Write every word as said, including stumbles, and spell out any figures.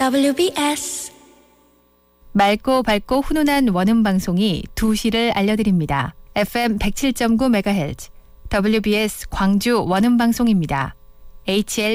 더블유비에스 맑고 밝고 훈훈한 원음 방송이 두 시를 알려드립니다. 에프엠 백칠 점 구 메가헤르츠 더블유비에스 광주 원음 방송입니다. 에이치엘